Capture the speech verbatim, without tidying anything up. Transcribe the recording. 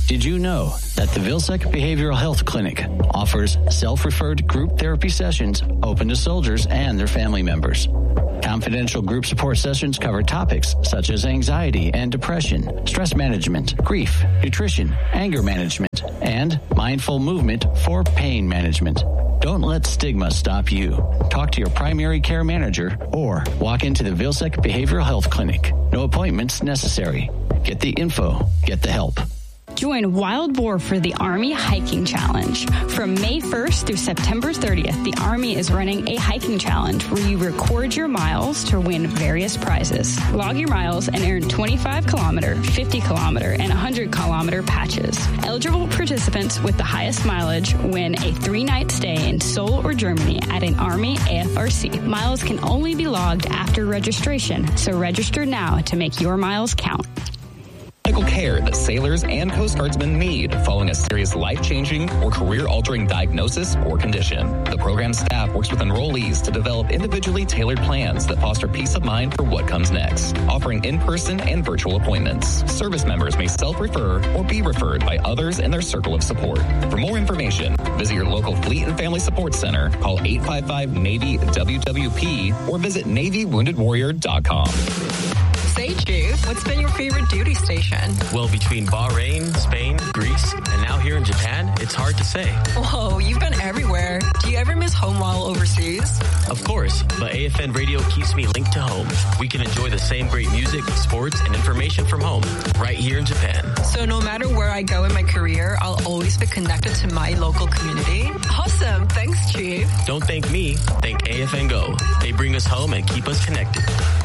Did you know that the Vilsec Behavioral Health Clinic offers self-referred group therapy sessions open to soldiers and their family members? Confidential group support sessions cover topics such as anxiety and depression, stress management, grief, nutrition, anger management, and mindful movement for pain management. Don't let stigma stop you. Talk to your primary care manager or walk into the Vilsec Behavioral Health Clinic. No appointments necessary. Get the info. Get the help. Join Wild Boar for the Army Hiking Challenge. From May first through September thirtieth, the Army is running a hiking challenge where you record your miles to win various prizes. Log your miles and earn twenty-five kilometer, fifty kilometer, and one hundred kilometer patches. Eligible participants with the highest mileage win a three-night stay in Seoul or Germany at an Army A F R C. Miles can only be logged after registration, so register now to make your miles count. Medical care that sailors and Coast Guardsmen need following a serious life-changing or career-altering diagnosis or condition. The program staff works with enrollees to develop individually tailored plans that foster peace of mind for what comes next, offering in-person and virtual appointments. Service members may self-refer or be referred by others in their circle of support. For more information, visit your local Fleet and Family Support Center, call eight five five Navy W W P, or visit Navy Wounded Warrior dot com. Say, Chief, what's been your favorite duty station? Well, between Bahrain, Spain, Greece, and now here in Japan, it's hard to say. Whoa, you've been everywhere. Do you ever miss home while overseas? Of course, but A F N Radio keeps me linked to home. We can enjoy the same great music, sports, and information from home, right here in Japan. So no matter where I go in my career, I'll always be connected to my local community? Awesome. Thanks, Chief. Don't thank me. Thank A F N Go. They bring us home and keep us connected.